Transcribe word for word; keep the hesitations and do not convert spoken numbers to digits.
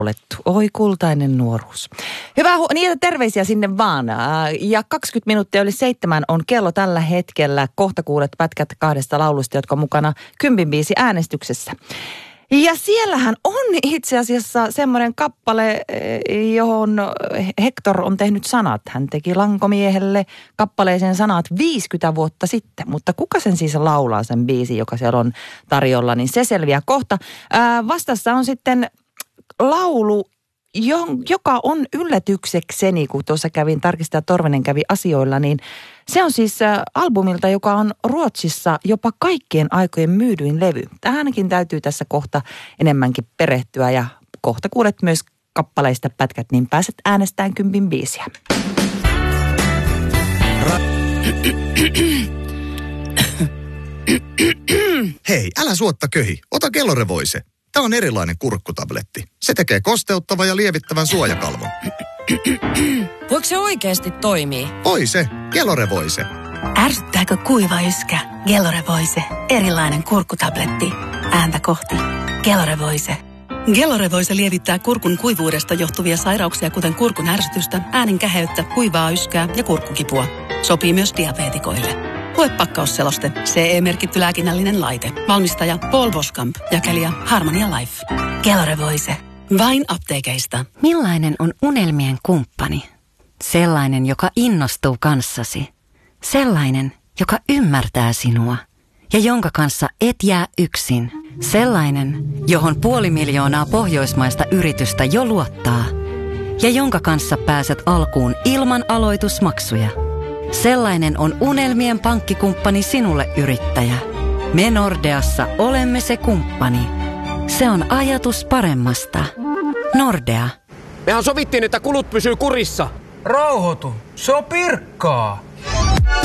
Oi kultainen nuoruus. Hyvää hu- niitä terveisiä sinne vaan. Ja kaksikymmentä minuuttia yli seitsemän on kello tällä hetkellä. Kohta kuulet pätkät kahdesta laulusta, jotka on mukana kympin biisi äänestyksessä. Ja siellähän on itse asiassa semmoinen kappale, johon Hector on tehnyt sanat. Hän teki Lankomiehelle kappaleeseen sanat viisikymmentä vuotta sitten. Mutta kuka sen siis laulaa sen biisin, joka siellä on tarjolla, niin se selviää kohta. Ää, vastassa on sitten laulu, joka on yllätyksekseni, kun tuossa kävin, Tarkistaja Torvinen kävi asioilla, niin se on siis albumilta, joka on Ruotsissa jopa kaikkien aikojen myydyin levy. Tähänkin täytyy tässä kohta enemmänkin perehtyä ja kohta kuulet myös kappaleista pätkät, niin pääset äänestämään kympin biisiä. Hei, älä suotta köhi. Ota Kellorevoise. Tämä on erilainen kurkkutabletti. Se tekee kosteuttavan ja lievittävän suojakalvon. Voiko se oikeasti toimii? Oi se, Kellorevoise. Ärsyttääkö kuiva yskä? Kellorevoise. Erilainen kurkkutabletti. Ääntä kohti. Kellorevoise. Kellorevoise lievittää kurkun kuivuudesta johtuvia sairauksia, kuten kurkun ärsytystä, äänen käheyttä, kuivaa yskää ja kurkkukipua. Sopii myös diabeetikoille. Lue pakkausseloste. C E-merkitty lääkinnällinen laite. Valmistaja Paul Boskamp. Jakelija Harmonia Life. Kellorevoise. Vain apteekeista. Millainen on unelmien kumppani? Sellainen, joka innostuu kanssasi. Sellainen, joka ymmärtää sinua. Ja jonka kanssa et jää yksin. Sellainen, johon puoli miljoonaa pohjoismaista yritystä jo luottaa. Ja jonka kanssa pääset alkuun ilman aloitusmaksuja. Sellainen on unelmien pankkikumppani sinulle, yrittäjä. Me Nordeassa olemme se kumppani. Se on ajatus paremmasta. Nordea. Mehän sovittiin, että kulut pysyy kurissa. Rauhoitu, se on pirkkaa.